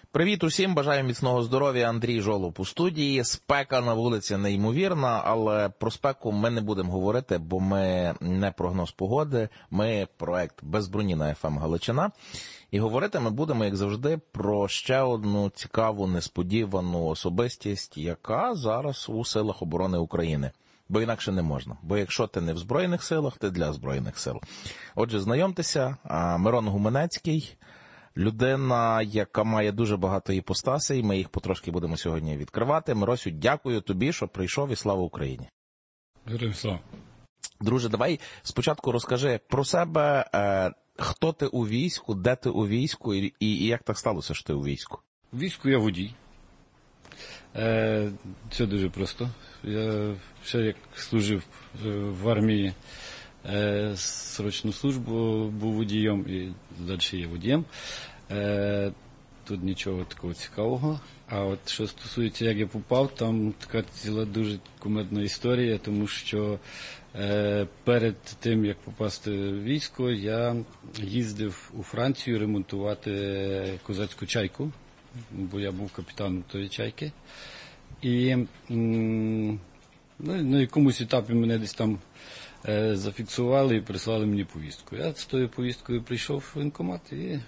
Привіт усім, бажаю міцного здоров'я. Андрій Жолоб у студії. Спека на вулиці неймовірна, але про спеку ми не будемо говорити, бо ми не прогноз погоди, ми проект «Без броні» на ФМ Галичина. І говорити ми будемо, як завжди, про ще одну цікаву, несподівану особистість, яка зараз у силах оборони України. Бо інакше не можна. Бо якщо ти не в Збройних силах, ти для Збройних сил. Отже, знайомтеся, Мирон Гуменецький. Людина, яка має дуже багато іпостасей, ми їх потрошки будемо сьогодні відкривати. Миросю, дякую тобі, що прийшов, і слава Україні. Героям слава. Друже, давай спочатку розкажи про себе, хто ти у війську, де ти у війську і як так сталося, що ти у війську? У війську я водій. Це дуже просто. Я ще як служив в армії срочну службу, був водієм і далі є водієм. Тут нічого такого цікавого. А от що стосується, як я попав, там така ціла дуже кумедна історія, тому що перед тим, як попасти в військо, я їздив у Францію ремонтувати козацьку чайку, бо я був капітаном тої чайки. І на якомусь етапі мене десь там зафіксували і прислали мені повістку. Я з тою повісткою прийшов в воєнкомат і...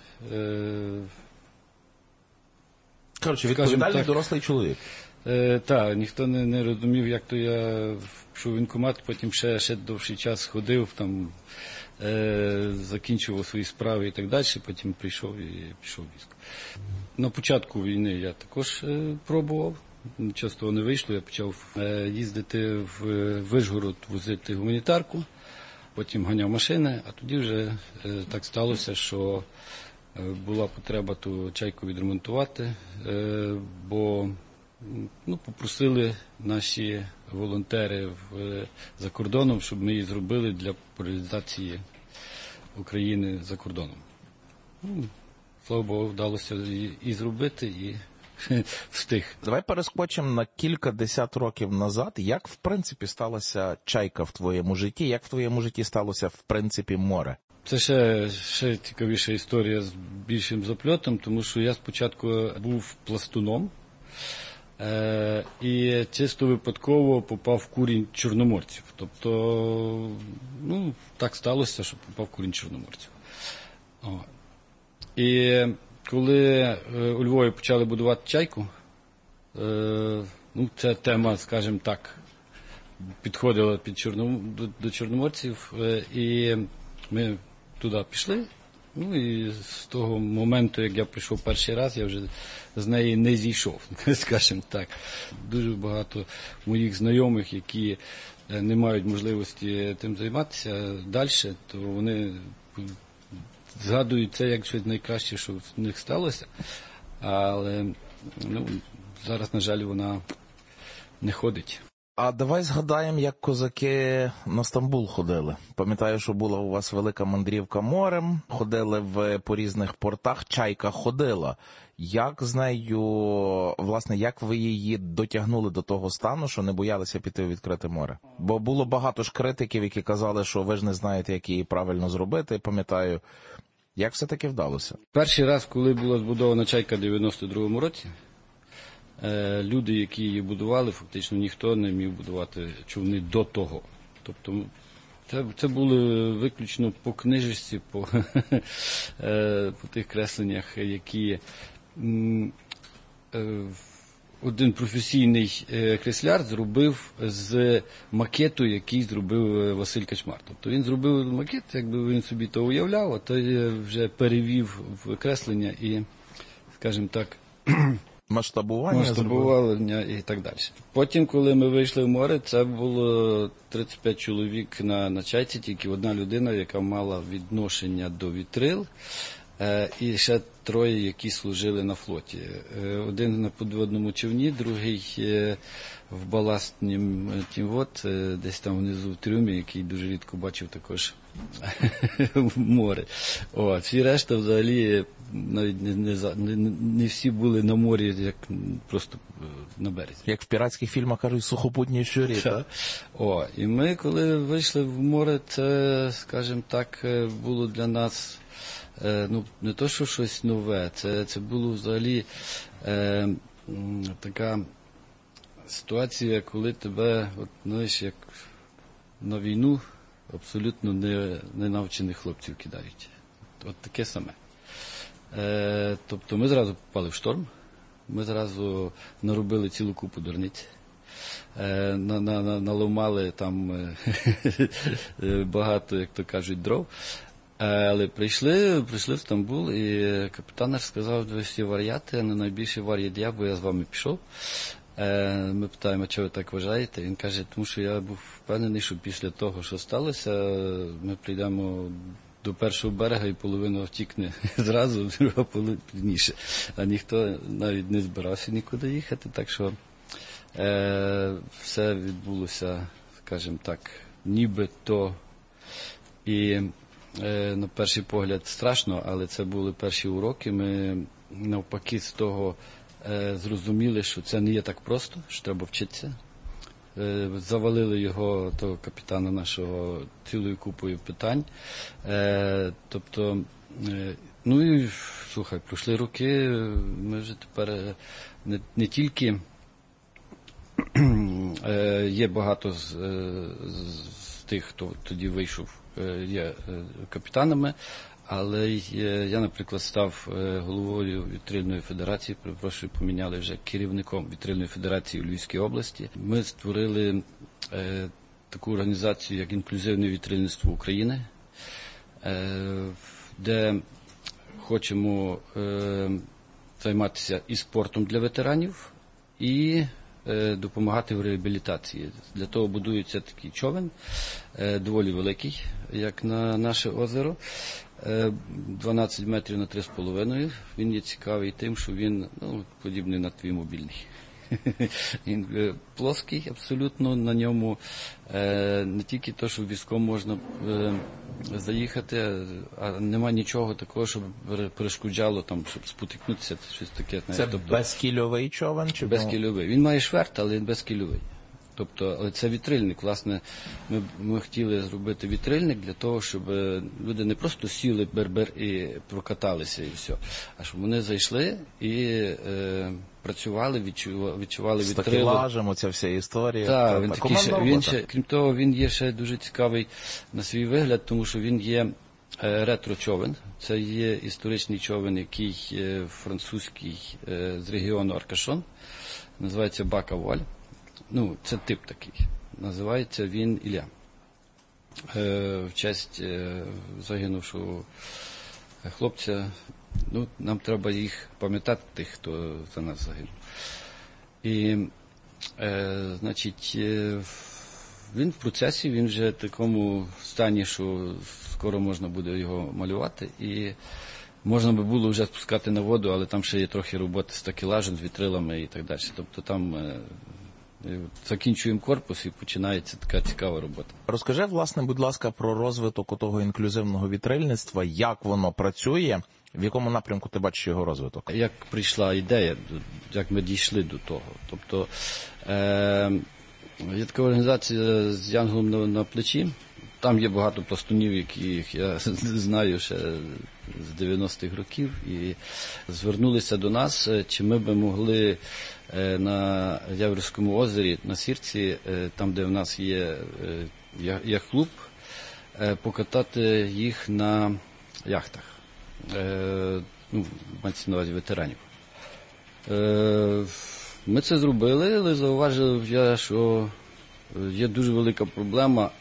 Коротше, відповідальний дорослий чоловік. Так, ніхто не розумів, як то я пішов в воєнкомат, потім ще довший час ходив, там, закінчував свої справи і так далі, потім прийшов і пішов в військо. На початку війни я також пробував. Нічого з того не вийшло, я почав їздити в Вишгород, возити гуманітарку, потім ганяв машини, а тоді вже так сталося, що була потреба ту чайку відремонтувати, бо попросили наші волонтери за кордоном, щоб ми її зробили для популяризації України за кордоном. Слава Богу, вдалося і зробити, і встиг. Давай перескочимо на кілька десят років назад. Як, в принципі, сталася чайка в твоєму житті? Як в твоєму житті сталося, в принципі, море? Це ще цікавіша історія з більшим запльотом, тому що я спочатку був пластуном і чисто випадково попав в курінь чорноморців. Тобто, так сталося, що попав в курінь чорноморців. І коли у Львові почали будувати чайку, ця тема, скажімо так, підходила до чорноморців, і ми туди пішли. І з того моменту, як я прийшов перший раз, я вже з неї не зійшов, скажімо так. Дуже багато моїх знайомих, які не мають можливості тим займатися далі, то вони згадують це як щось найкраще, що в них сталося, але зараз, на жаль, вона не ходить. А давай згадаємо, як козаки на Стамбул ходили. Пам'ятаю, що була у вас велика мандрівка морем, ходили по різних портах, чайка ходила. Як з нею, власне, як ви її дотягнули до того стану, що не боялися піти у відкрите море? Бо було багато ж критиків, які казали, що ви ж не знаєте, як її правильно зробити, пам'ятаю. Як все-таки вдалося? Перший раз, коли була збудована чайка в 92-му році, люди, які її будували, фактично ніхто не міг будувати човни до того. Тобто це були виключно по книжечці, по тих кресленнях, які один професійний кресляр зробив з макету, який зробив Василь Качмар. Тобто він зробив макет, якби він собі то уявляв, а то вже перевів в креслення і, скажімо так, масштабування і так далі. Потім, коли ми вийшли в море, це було 35 чоловік на чайці, тільки одна людина, яка мала відношення до вітрил, і ще троє, які служили на флоті. Один на підводному човні, другий в баластнім десь там внизу в трюмі, який дуже рідко бачив також в море. Всі решта взагалі навіть не всі були на морі, як просто на березі. Як в піратських фільмах кажуть, сухопутні щурі. І ми, коли вийшли в море, це, скажімо так, було для нас не то, що щось нове, це було взагалі така ситуація, коли тебе, знаєш, як на війну абсолютно не навчених хлопців кидають. От таке саме. Тобто ми зразу попали в шторм, ми зразу наробили цілу купу дурниць, наламали там багато, як то кажуть, дров. Але прийшли в Стамбул, і капітан наш сказав, ви всі вар'яти, а не найбільший вар'ят я, бо я з вами пішов. Ми питаємо, чого ви так вважаєте? Він каже, тому що я був впевнений, що після того, що сталося, ми прийдемо до першого берега і половина втікне зразу, друга пізніше. А ніхто навіть не збирався нікуди їхати, так що все відбулося, скажімо так, нібито і на перший погляд страшно, але це були перші уроки. Ми навпаки з того зрозуміли, що це не є так просто, що треба вчитися. Завалили його, того капітана нашого, цілою купою питань. Тобто, ну і, слухай, пройшли роки, ми вже тепер не тільки є багато з тих, хто тоді вийшов, є капітанами, але я, наприклад, став головою Вітрильної федерації, перепрошую, поміняли вже керівником Вітрильної федерації у Львівській області. Ми створили таку організацію, як Інклюзивне вітрильництво України, де хочемо займатися і спортом для ветеранів, і допомагати в реабілітації. Для того будується такий човен, доволі великий, як на наше озеро, 12 метрів на 3,5. Він є цікавий тим, що він подібний на твій мобільний. Він плоский абсолютно, на ньому не тільки то, що візком можна заїхати, а нема нічого такого, щоб перешкоджало, там, щоб спотикнутися, щось таке. Це безкільовий човен? Чи безкільовий. Він має шверт, але він безкільовий. Тобто, це вітрильник. Власне, ми хотіли зробити вітрильник для того, щоб люди не просто сіли бербер і прокаталися і все, а щоб вони зайшли і працювали, відчували з вітрило. З такелажем, оця вся історія. Так, він ще, крім того, він є ще дуже цікавий на свій вигляд, тому що він є ретро-човен. Це є історичний човен, який французький з регіону Аркашон. Називається Бака-Вуаль. Ну, це тип такий. Називається він Ілля. В честь загинувшого хлопця. Ну, нам треба їх пам'ятати, тих, хто за нас загинув. І, значить, він в процесі, він вже в такому стані, що скоро можна буде його малювати. І можна би було вже спускати на воду, але там ще є трохи роботи з такелажем, з вітрилами і так далі. Тобто там закінчуємо корпус і починається така цікава робота. Розкажи, власне, будь ласка, про розвиток того інклюзивного вітрильництва, як воно працює, в якому напрямку ти бачиш його розвиток? Як прийшла ідея, як ми дійшли до того. Тобто, є така організація з янголом на плечі. Там є багато пластунів, яких я знаю ще з 90-х років, і звернулися до нас, чи ми би могли на Яворівському озері, на Сірці, там, де в нас є яхт-клуб, покатати їх на яхтах. Мається на увазі ветеранів. Ми це зробили, але зауважив я, що є дуже велика проблема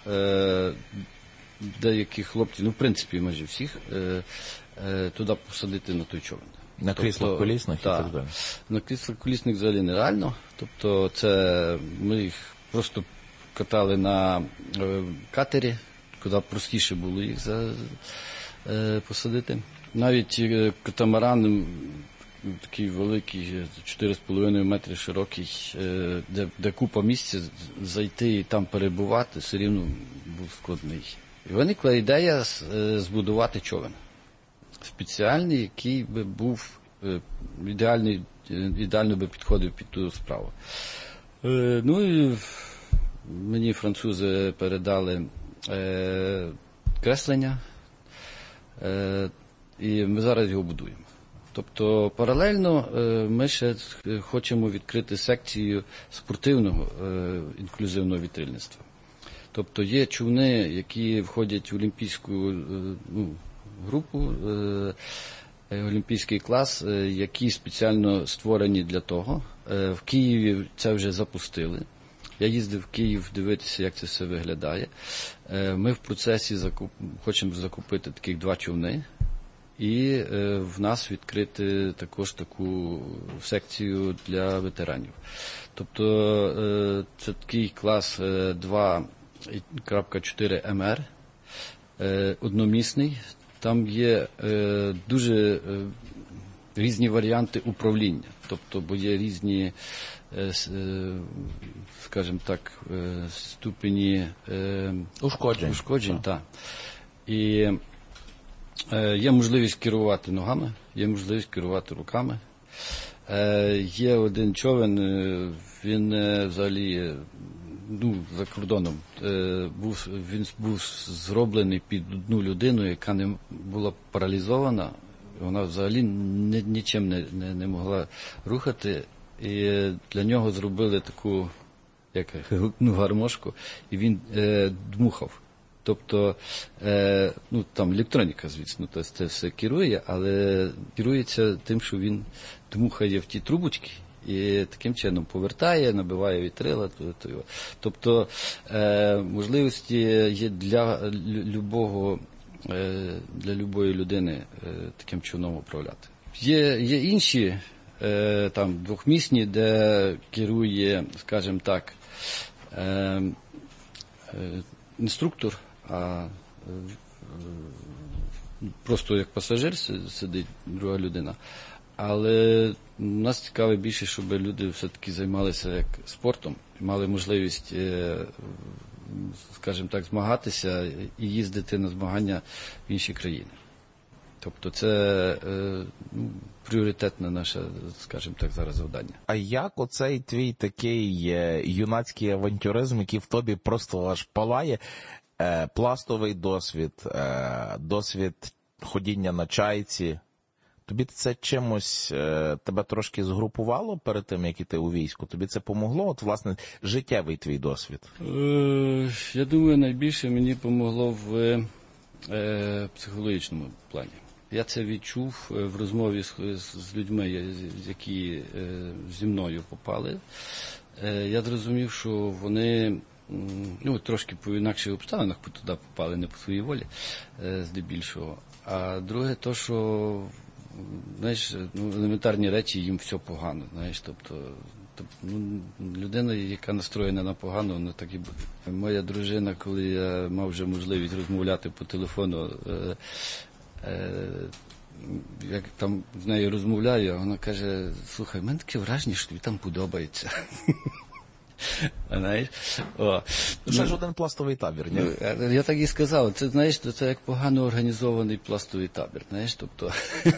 деяких хлопців, в принципі, майже всіх, туди посадити на той човен. На кріслах колісних і так далі? На кріслах колісних взагалі нереально. Тобто ми їх просто катали на катері, куди простіше було їх посадити. Навіть катамаран такий великий, 4,5 метри широкий, де купа місця зайти і там перебувати, все рівно був складний. І виникла ідея збудувати човен. Спеціальний, який би був ідеально би підходив під ту справу. Ну і мені французи передали креслення. і ми зараз його будуємо. Тобто паралельно ми ще хочемо відкрити секцію спортивного інклюзивного вітрильництва. Тобто є човни, які входять в олімпійську групу, олімпійський клас, які спеціально створені для того. В Києві це вже запустили. Я їздив в Київ дивитися, як це все виглядає. Ми в процесі хочемо закупити таких 2 човни і в нас відкрити також таку секцію для ветеранів. Тобто це такий клас 2.4 МР, одномісний. Там є дуже різні варіанти управління. Тобто, бо є різні, скажімо так, ступені ушкоджень. Так. І є можливість керувати ногами, є можливість керувати руками. Є один човен, він взагалі за кордоном, він був зроблений під одну людину, яка не була паралізована, вона взагалі нічим не могла рухати, і для нього зробили таку гармошку, і він дмухав. Тобто, там електроніка, звісно, це все керує, але керується тим, що він дмухає в ті трубочки і таким чином повертає, набиває вітрила. Тобто, можливості є для любої людини таким чином управляти. Є інші, там, двохмісні, де керує, скажімо так, інструктор, а просто як пасажир сидить друга людина. Але нас цікаве більше, щоб люди все-таки займалися як спортом, мали можливість, скажімо так, змагатися і їздити на змагання в інші країни. Тобто це пріоритетне наше, скажімо так, зараз завдання. А як оцей твій такий юнацький авантюризм, який в тобі просто аж палає, пластовий досвід, досвід ходіння на чайці, тобі це чимось, тебе трошки згрупувало перед тим, як іти у війську? Тобі це помогло? От, власне, життєвий твій досвід. Я думаю, найбільше мені помогло в психологічному плані. Я це відчув в розмові з людьми, які зі мною попали. Я зрозумів, що вони трошки по інакших обставинах туди попали, не по своїй волі, здебільшого. А друге, то, що елементарні речі, їм все погано. Тобто людина, яка настроєна на погано, вона так і буде. Моя дружина, коли я мав вже можливість розмовляти по телефону, як там з нею розмовляю, вона каже: слухай, в мене таке враження, що тобі там подобається. Знаєш? Це ж один пластовий табір, ні? Я так і сказав. Це, знаєш, це як погано організований пластовий табір. Знаєш, тобто...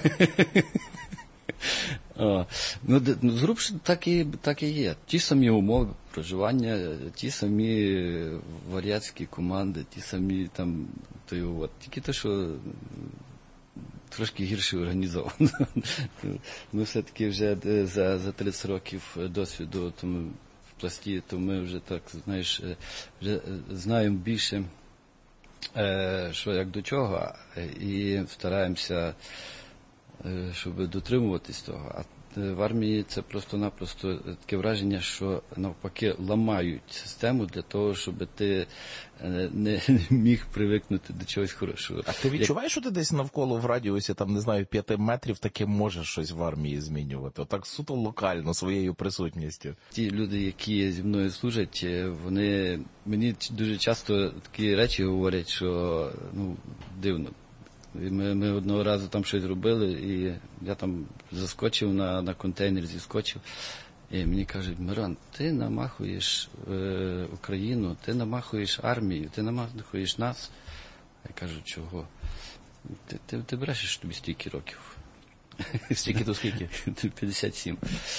Зруб так і є. Ті самі умови проживання, ті самі варяцькі команди, ті самі там... Тільки те, що трошки гірше організовано. Ми все-таки вже за 30 років досвіду в пласті, то ми вже так, знаєш, вже знаємо більше, що як до чого, і стараємося, щоб дотримуватись того. А в армії це просто-напросто таке враження, що навпаки ламають систему для того, щоб ти не міг привикнути до чогось хорошого. А ти відчуваєш, що ти десь навколо в радіусі, там, не знаю, 5 метрів таки можеш щось в армії змінювати? Отак суто локально, своєю присутністю. Ті люди, які зі мною служать, вони мені дуже часто такі речі говорять, що дивно. Ми одного разу там щось робили, і я там заскочив на контейнер, зіскочив. І мені кажуть: Мирон, ти намахуєш Україну, ти намахуєш армію, ти намахуєш нас. Я кажу: чого? Ти брешеш, тобі стільки років. Стільки то скільки? 57.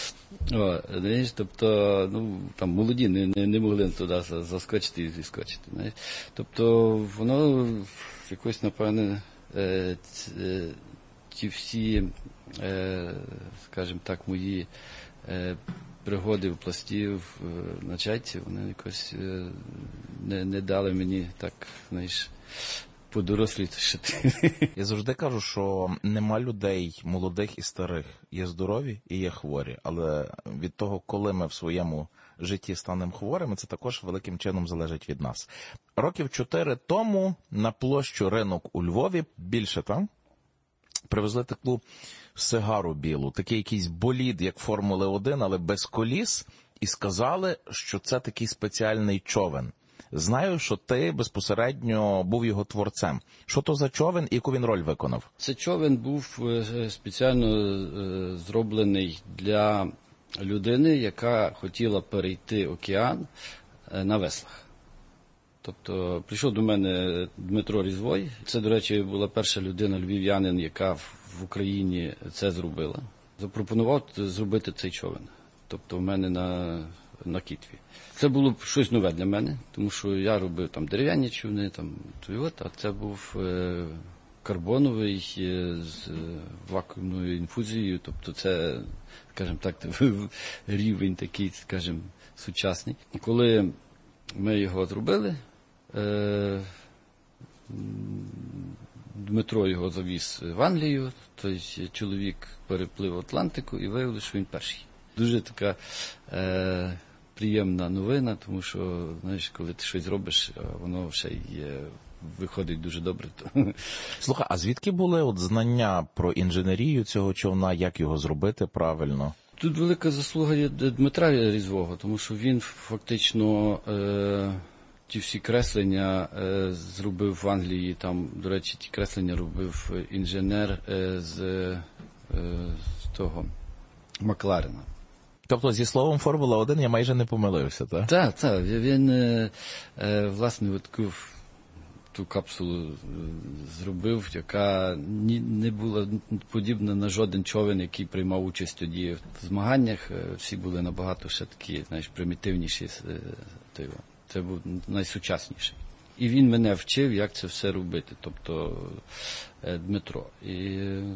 Тобто, там молоді не могли туди заскочити і зіскочити. Тобто, воно якось, напевне, ті всі, скажімо так, мої пригоди в пласті на чайці, вони якось не дали мені так, знаєш, подорослішати. Я завжди кажу, що нема людей молодих і старих. Є здорові і є хворі. Але від того, коли ми в своєму житті станемо хворими, це також великим чином залежить від нас. Років 4 тому на площу Ринок у Львові, більше там, привезли таку сигару білу, такий якийсь болід, як Формули-1, але без коліс, і сказали, що це такий спеціальний човен. Знаю, що ти безпосередньо був його творцем. Що то за човен і яку він роль виконав? Цей човен був спеціально зроблений для людини, яка хотіла перейти океан на веслах. Тобто прийшов до мене Дмитро Різвой. Це, до речі, була перша людина, львів'янин, яка в Україні це зробила. Запропонував зробити цей човен. Тобто в мене на Кітві. Це було щось нове для мене, тому що я робив там дерев'яні човни, а це був карбоновий з вакуумною інфузією, тобто це, скажімо так, рівень такий, скажімо, сучасний. І коли ми його зробили, Дмитро його завіз в Англію, той чоловік переплив Атлантику і виявив, що він перший. Дуже така приємна новина, тому що, знаєш, коли ти щось робиш, воно ще й виходить дуже добре. Слухай, а звідки були знання про інженерію цього човна, як його зробити правильно? Тут велика заслуга є Дмитра Різвого, тому що він фактично ті всі креслення зробив в Англії. Там, до речі, ті креслення робив інженер з того Макларена. Тобто зі словом Формула-1 я майже не помилився, так? Так. Він, власне, ту капсулу зробив, яка не була подібна на жоден човен, який приймав участь тоді в змаганнях. Всі були набагато ще такі, знаєш, примітивніші. Це був найсучасніший. І він мене вчив, як це все робити, тобто Дмитро. І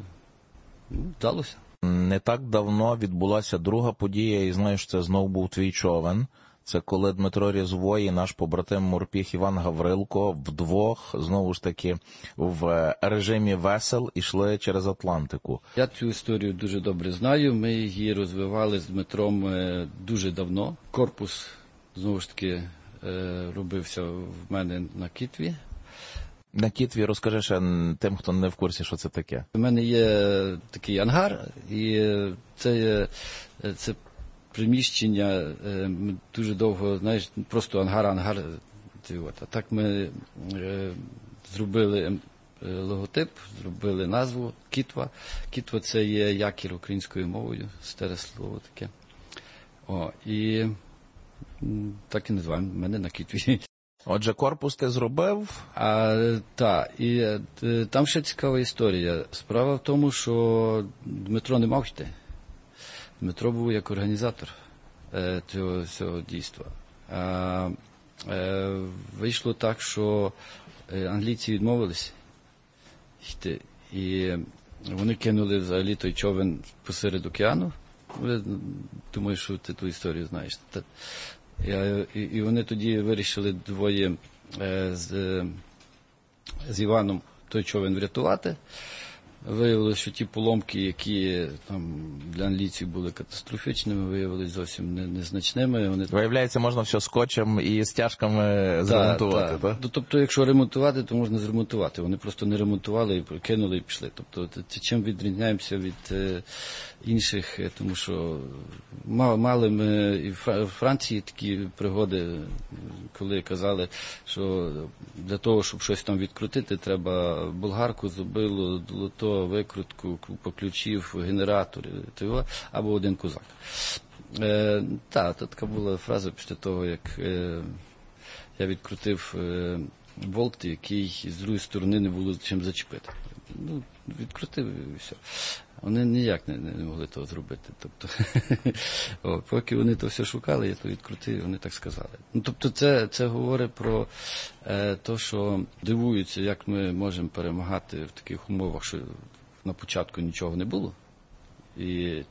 вдалося. Не так давно відбулася друга подія, і знаєш, це знов був твій човен. Це коли Дмитро Різвой і наш побратим морпіг Іван Гаврилко вдвох, знову ж таки, в режимі весел ішли через Атлантику. Я цю історію дуже добре знаю. Ми її розвивали з Дмитром дуже давно. Корпус, знову ж таки, робився в мене на Кітві. На Кітві розкажи ще тим, хто не в курсі, що це таке. У мене є такий ангар, і це приміщення дуже довго, знаєш, просто ангар. А так ми зробили логотип, зробили назву Кітва. Кітва – це є якір українською мовою, старе слово таке. І так і називаємо мене на Кітві. Отже, корпус ти зробив? Так, і там ще цікава історія. Справа в тому, що Дмитро не мав йти. Дмитро був як організатор цього дійства. Вийшло так, що англійці відмовились йти. І вони кинули взагалі той човен посеред океану. Думаю, що ти ту історію знаєш. І вони тоді вирішили двоє з Іваном той човен врятувати. Виявилося, що ті поломки, які там для англійців були катастрофічними, виявилися зовсім незначними. Виявляється, можна все скотчем і стяжками зремонтувати, так? Тобто, якщо ремонтувати, то можна зремонтувати. Вони просто не ремонтували, кинули і пішли. Тобто, чим відрізняємося від інших, тому що мали ми і в Франції такі пригоди, коли казали, що для того, щоб щось там відкрутити, треба болгарку, зубило, долото, викрутку, купа ключів, генератор, або один козак. То така була фраза після того, як я відкрутив болт, який з другої сторони не було чим зачепити. Відкрутив і все. Вони ніяк не могли того зробити. Тобто, поки вони то все шукали, я то відкрутив, вони так сказали. Тобто це говорить про те, що дивуються, як ми можемо перемагати в таких умовах, що на початку нічого не було. І